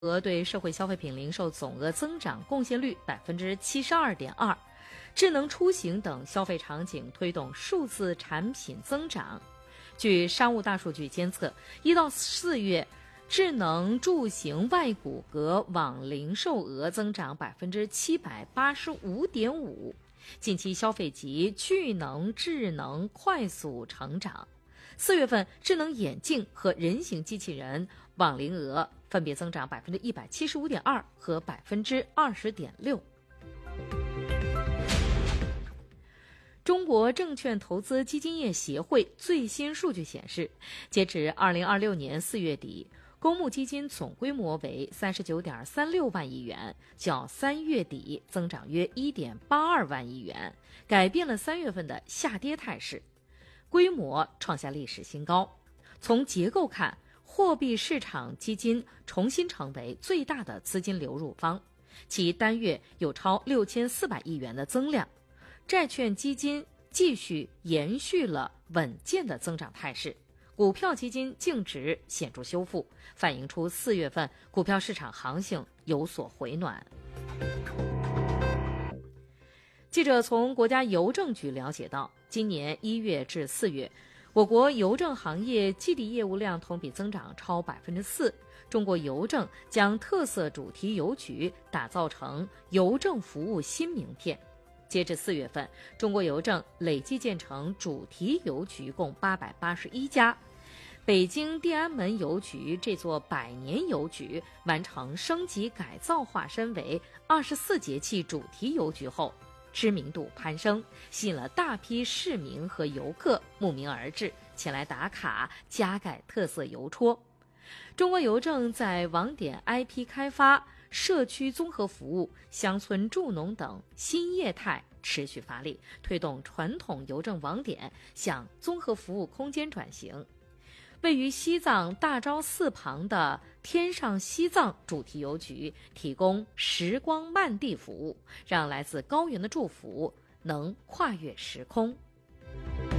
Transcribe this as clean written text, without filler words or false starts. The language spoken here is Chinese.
额对社会消费品零售总额增长贡献率72.2%，智能出行等消费场景推动数字产品增长。据商务大数据监测，1到4月，智能住行外骨骼网零售额增长785.5%，近期消费级聚能智能快速成长。4月份，智能眼镜和人形机器人网零额分别增长175.2%和20.6%。中国证券投资基金业协会最新数据显示，截至2026年4月底，公募基金总规模为39.36万亿元，较3月底增长约1.82万亿元，改变了3月份的下跌态势，规模创下历史新高。从结构看，货币市场基金重新成为最大的资金流入方，其单月有超6400亿元的增量。债券基金继续延续了稳健的增长态势，股票基金净值显著修复，反映出4月份股票市场行情有所回暖。记者从国家邮政局了解到，今年1月至4月，我国邮政行业季底业务量同比增长超4%。中国邮政将特色主题邮局打造成邮政服务新名片。截至4月份，中国邮政累计建成主题邮局共881家。北京地安门邮局这座100年邮局完成升级改造，化身为24节气主题邮局后，知名度攀升，吸引了大批市民和游客慕名而至，前来打卡加盖特色邮戳。中国邮政在网点 IP 开发、社区综合服务、乡村助农等新业态持续发力，推动传统邮政网点向综合服务空间转型。位于西藏大昭寺旁的天上西藏主题邮局提供时光漫地服务，让来自高原的祝福能跨越时空。